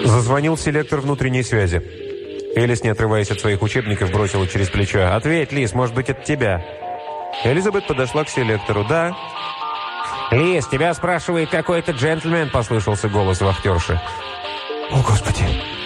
Зазвонил селектор внутренней связи. Элис, не отрываясь от своих учебников, бросила через плечо. «Ответь, Лиз, может быть, это тебя?» Элизабет подошла к селектору. «Да». «Лиз, тебя спрашивает какой-то джентльмен», — послышался голос вахтерши. «О, Господи!»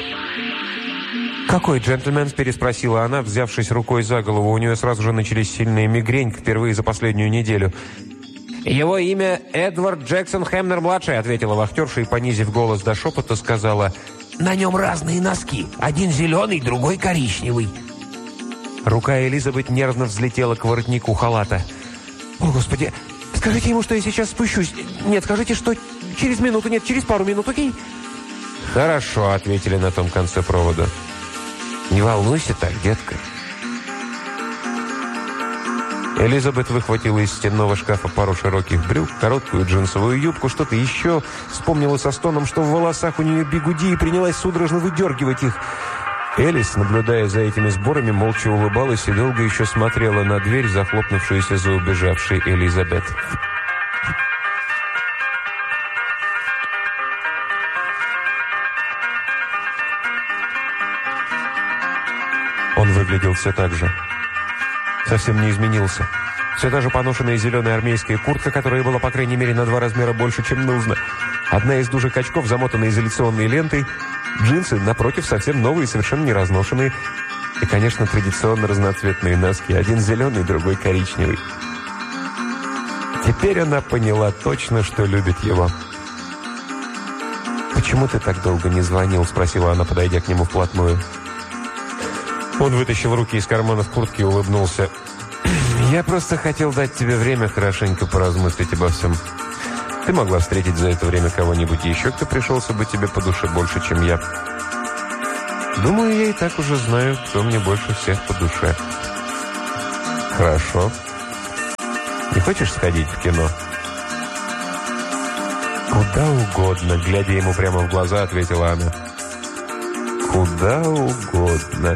«Какой джентльмен?» – переспросила она, взявшись рукой за голову. У нее сразу же начались сильные мигрень, впервые за последнюю неделю. «Его имя Эдвард Джексон Хемнер-младший», – ответила вахтерша и, понизив голос до шепота, сказала: «На нем разные носки. Один зеленый, другой коричневый». Рука Элизабет нервно взлетела к воротнику халата. «О, Господи! Скажите ему, что я сейчас спущусь. Нет, скажите, что через минуту, нет, через пару минут, окей?» «Хорошо», – ответили на том конце провода. «Не волнуйся так, детка». Элизабет выхватила из стенного шкафа пару широких брюк, короткую джинсовую юбку, что-то еще. Вспомнила со стоном, что в волосах у нее бигуди, и принялась судорожно выдергивать их. Элис, наблюдая за этими сборами, молча улыбалась и долго еще смотрела на дверь, захлопнувшуюся за убежавшей Элизабет. Он выглядел все так же. Совсем не изменился. Все та же поношенная зеленая армейская куртка, которая была, по крайней мере, на 2 размера больше, чем нужно. Одна из дужек очков, замотанная изоляционной лентой. Джинсы, напротив, совсем новые, совершенно не разношенные. И, конечно, традиционно разноцветные носки. Один зеленый, другой коричневый. Теперь она поняла точно, что любит его. «Почему ты так долго не звонил?» – спросила она, подойдя к нему вплотную. Он вытащил руки из карманов куртки и улыбнулся. «Я просто хотел дать тебе время хорошенько поразмыслить обо всем. Ты могла встретить за это время кого-нибудь еще, кто пришелся бы тебе по душе больше, чем я. Думаю, я и так уже знаю, кто мне больше всех по душе». «Хорошо. Не хочешь сходить в кино?» «Куда угодно», — глядя ему прямо в глаза, ответила она. «Куда угодно».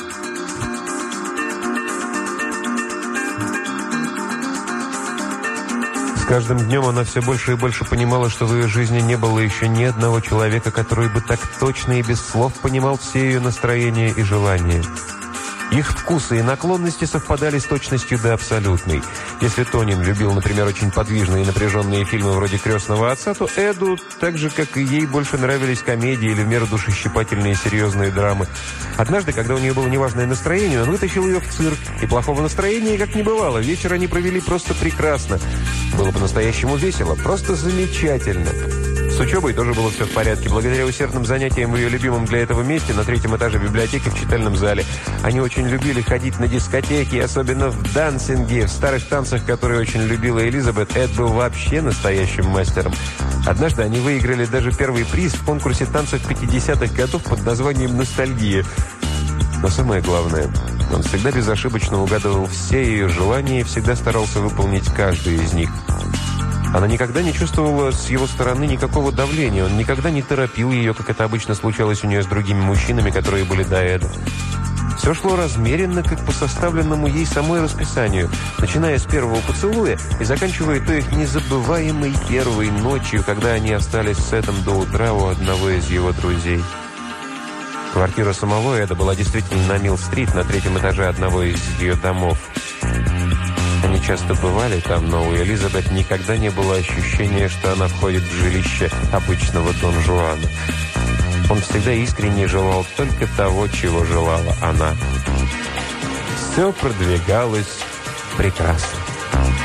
С каждым днем она все больше и больше понимала, что в ее жизни не было еще ни одного человека, который бы так точно и без слов понимал все ее настроения и желания. Их вкусы и наклонности совпадали с точностью до абсолютной. Если Тонин любил, например, очень подвижные и напряженные фильмы вроде «Крестного отца», то Эду, так же, как и ей, больше нравились комедии или в меру душещипательные серьезные драмы. Однажды, когда у нее было неважное настроение, он вытащил ее в цирк. И плохого настроения как не бывало. Вечер они провели просто прекрасно. Было по-настоящему весело, просто замечательно. С учебой тоже было все в порядке. Благодаря усердным занятиям в ее любимом для этого месте на 3-м этаже библиотеки в читальном зале. Они очень любили ходить на дискотеки, особенно в дансинге, в старых танцах, которые очень любила Элизабет. Эд был вообще настоящим мастером. Однажды они выиграли даже первый приз в конкурсе танцев 50-х годов под названием «Ностальгия». Но самое главное, он всегда безошибочно угадывал все ее желания и всегда старался выполнить каждое из них. Она никогда не чувствовала с его стороны никакого давления. Он никогда не торопил ее, как это обычно случалось у нее с другими мужчинами, которые были до Эда. Все шло размеренно, как по составленному ей самой расписанию, начиная с первого поцелуя и заканчивая той их незабываемой первой ночью, когда они остались с Эдом до утра у одного из его друзей. Квартира самого Эда была действительно на Милл-стрит, на 3-м этаже одного из ее домов. Они часто бывали там, но у Элизабет никогда не было ощущения, что она входит в жилище обычного Дон Жуана. Он всегда искренне желал только того, чего желала она. Все продвигалось прекрасно.